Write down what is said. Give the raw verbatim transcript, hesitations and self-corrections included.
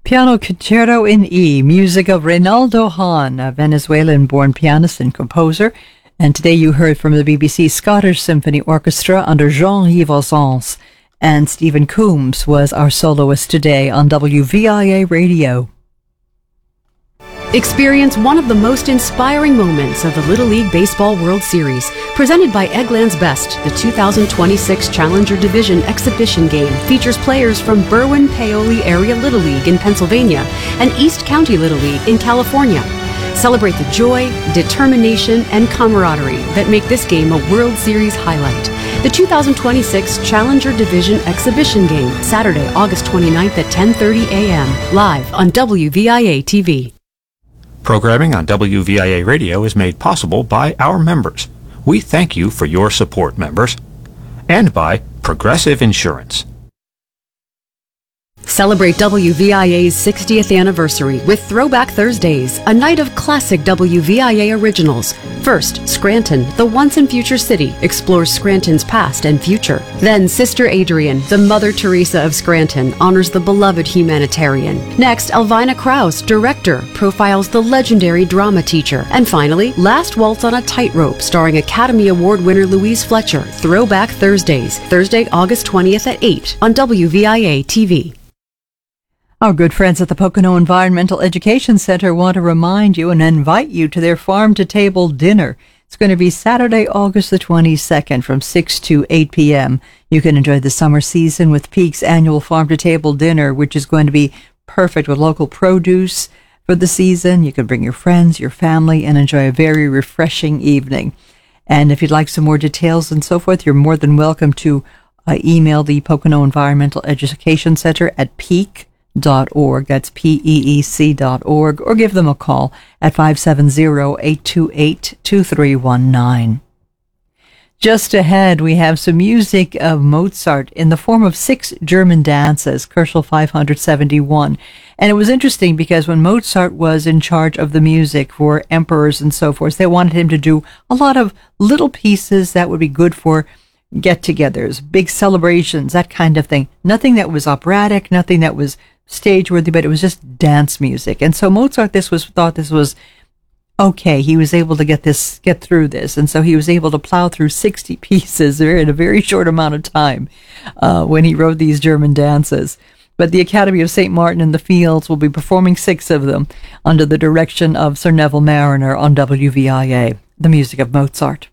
Piano Concerto in E, music of Reynaldo Hahn, a Venezuelan-born pianist and composer. And today you heard from the B B C Scottish Symphony Orchestra under Jean-Yves Ozons. And Stephen Coombs was our soloist today on W V I A Radio. Experience one of the most inspiring moments of the Little League Baseball World Series, presented by Eggland's Best. The two thousand twenty-six Challenger Division exhibition game features players from Berwyn-Paoli Area Little League in Pennsylvania and East County Little League in California. Celebrate the joy, determination, and camaraderie that make this game a World Series highlight. The two thousand twenty-six Challenger Division exhibition game, Saturday, August twenty-ninth at ten thirty a.m., live on W V I A T V. Programming on W V I A Radio is made possible by our members. We thank you for your support, members. And by Progressive Insurance. Celebrate W V I A's sixtieth anniversary with Throwback Thursdays, a night of classic W V I A originals. First, Scranton, the once and future city, explores Scranton's past and future. Then, Sister Adrian, the Mother Teresa of Scranton, honors the beloved humanitarian. Next, Elvina Krause, director, profiles the legendary drama teacher. And finally, Last Waltz on a Tightrope, starring Academy Award winner Louise Fletcher. Throwback Thursdays, Thursday, August twentieth at eight on W V I A T V. Our good friends at the Pocono Environmental Education Center want to remind you and invite you to their farm-to-table dinner. It's going to be Saturday, August the twenty-second from six to eight p.m. You can enjoy the summer season with Peak's annual farm-to-table dinner, which is going to be perfect with local produce for the season. You can bring your friends, your family, and enjoy a very refreshing evening. And if you'd like some more details and so forth, you're more than welcome to uh, email the Pocono Environmental Education Center at peak dot org. That's P E E C dot org, or give them a call at five seven zero, eight two eight, two three one nine. Just ahead, we have some music of Mozart in the form of six German dances, Koelschel five seventy-one. And it was interesting because when Mozart was in charge of the music for emperors and so forth, they wanted him to do a lot of little pieces that would be good for get-togethers, big celebrations, that kind of thing. Nothing that was operatic, nothing that was stage-worthy, but it was just dance music. And so Mozart this was thought this was okay. He was able to get this, get through this, and so he was able to plow through sixty pieces in a very short amount of time uh, when he wrote these German dances. But the Academy of Saint Martin in the Fields will be performing six of them under the direction of Sir Neville Marriner on W V I A, the music of Mozart.